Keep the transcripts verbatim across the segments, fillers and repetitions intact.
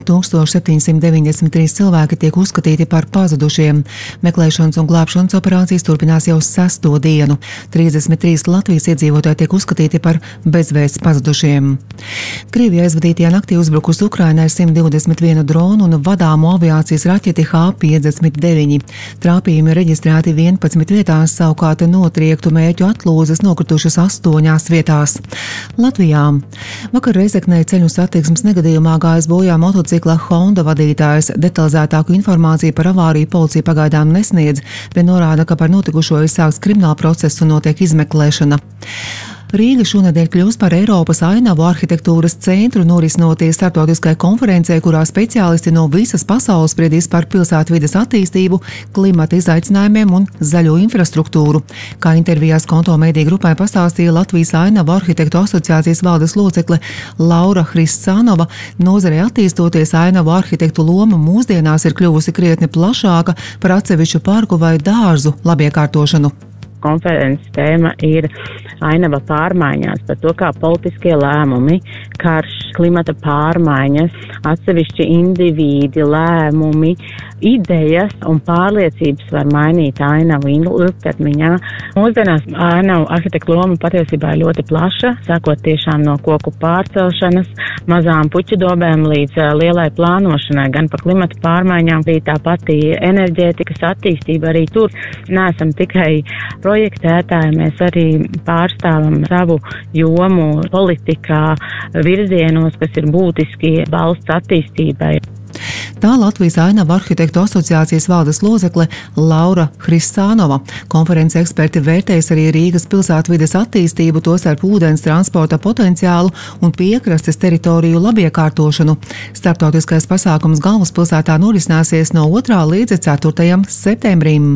tūkstoš septiņsimt deviņdesmit trīs cilvēki tiek uzskatīti par pazudušiem. Meklēšanas un glābšanas operācijas turpinās jau sesto dienu. trīsdesmit trīs Latvijas iedzīvotāji tiek uzskatīti par bezvēsts pazudušiem. Krievija aizvadītajā naktī uzbrukus Ukrainai ar simt divdesmit vienu dronu un vadāmo aviācijas raķeti H piecdesmit deviņi. Trāpījumi reģistrēti vienpadsmit vietās, savukārt notriektu mērķu atlūzes nokritušas astoņās vietās. Latvijā. Vakar Reizeknē ceļu satiksmes negadījumā gājis bojā motocikla Honda vadītājs. Detalizētāku informāciju par avāriju policija pagaidām nesniedz, bet norāda, ka par notikušo ir sākts krimināla process un notiek izmeklēšana. Rīga šonedēļ kļūs par Eiropas ainavu arhitektūras centru, norisinoties starptautiskai konferencē, kurā speciālisti no visas pasaules spriedīs par pilsētvides attīstību, klimata izaicinājumiem un zaļo infrastruktūru. Kā intervijās Konto mediju grupai pastāstīja Latvijas ainavu arhitektu asociācijas valdes locekle Laura Hristsānova, nozarei attīstoties ainavu arhitektu loma mūsdienās ir kļuvusi krietni plašāka par atsevišķu parku vai dārzu labiekārtošanu. Konferences tēma ir ainava pārmaiņās, par to, kā politiskie lēmumi, karš, klimata pārmaiņas, atsevišķi indivīdi, lēmumi, idejas un pārliecības var mainīt ainavu ilgtermiņā. Mūsdienās ainavu arhitektu loma patiesībā ir ļoti plaša, sākot tiešām no koku pārcelšanas, mazām puķidobēm līdz lielai plānošanai, gan par klimata pārmaiņām, arī tā pati enerģētikas attīstība. Arī tur neesam tikai projektētāji, mēs arī pārstāvam savu jomu politikā, virzienos, kas ir būtiski valsts attīstībai. Tā Latvijas ainavu arhitektu asociācijas valdes locekle Laura Hristsānova. Konferences eksperti vērtēs arī Rīgas pilsētvides attīstību, tostarp ūdens transporta potenciālu un piekrastes teritoriju labiekārtošanu. Starptautiskais pasākums galvaspilsētā norisināsies no otrā līdz ceturtajam septembrim.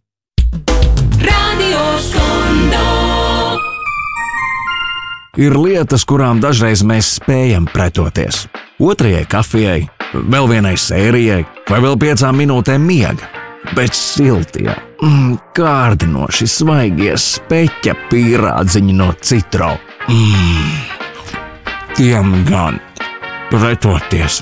Ir lietas, kurām dažreiz mēs spējam pretoties. Otrajai kafijai, vēl vienai sērijai vai vēl piecām minūtēm miega. Bet siltie, mm, kārdinoši svaigie speķa pīrādziņi no Citro. Mm, tiem gan pretoties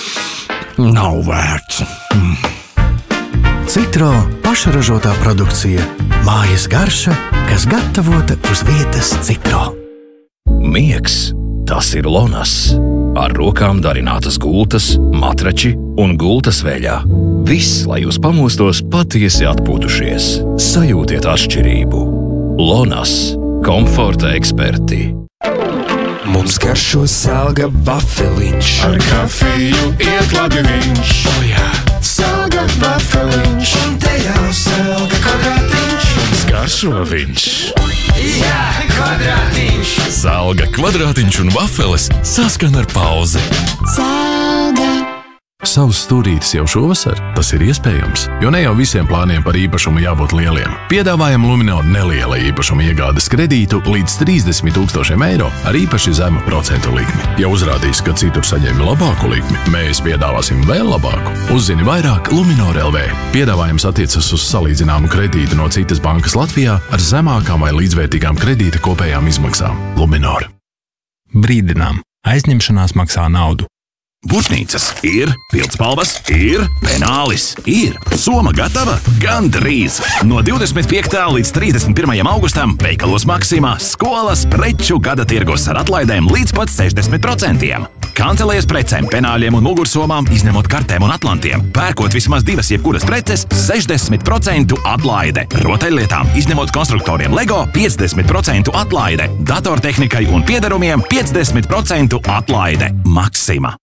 nav vērts. Mm. Citro pašražotā produkcija. Mājas garša, kas gatavota uz vietas Citro. Miegs, tas ir Lonas. Ar rokām darinātas gultas, matrači un gultas veļā. Viss, lai jūs pamostos patiesi atpūtušies. Sajūtiet atšķirību. Lonas – komforta eksperti. Mums garšo Selga vafeliņš. Ar kafiju iet labi viņš. O jā, Selga vafeliņš. Un te jau Selga kvadrātiņš. Mums garšo viņš. Jā, kvadrātiņš. Selga kvadrātiņš un vafeles saskan ar pauzi. Selga. Savs stūrītis jau šovasar? Tas ir iespējams, jo ne jau visiem plāniem par īpašumu jābūt lieliem. Piedāvājam Luminor neliela īpašuma iegādes kredītu līdz trīsdesmit tūkstošiem eiro ar īpaši zemu procentu likmi. Ja uzrādīs, ka citur saņēmi labāku likmi, mēs piedāvāsim vēl labāku. Uzzini vairāk Luminor L V. Piedāvājums attiecas uz salīdzināmu kredītu no citas bankas Latvijā ar zemākām vai līdzvērtīgām kredīta kopējām izmaksām. Luminor. Brīdinām. Aizņemšanās maksā naudu. Būtnīcas ir, pildspalvas ir, penālis ir. Soma gatava? Gandrīz! No divdesmit piektā līdz trīsdesmit pirmajam augustam veikalos Maksimā skolas preču gada tirgus ar atlaidēm līdz pat sešdesmit procentiem. Kancelējas precēm, penāļiem un mugursomām, izņemot kartēm un atlantiem. Pērkot vismaz divas jebkuras preces, sešdesmit procentu atlaide. Rotaļlietām, izņemot konstruktoriem Lego, piecdesmit procentu atlaide. Datortehnikai un piederumiem piecdesmit procentu atlaide. Maksima.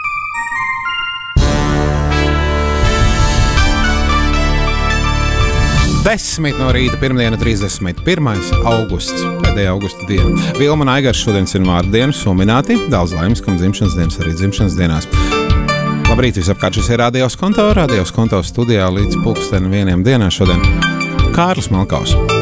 Desmit no rīta, pirmdiena, trīsdesmit pirmais augusts, pēdējā augusta diena. Vilma un Aigars šodien ir vārdu dienas sumināti, daudz laimes, kam dzimšanas dienas arī dzimšanas dienās. Labrīt, visapkārt, šis ir Radios Konto, Radios Konto studijā līdz pulksten vieniem dienā šodien. Kārlis Malkaus.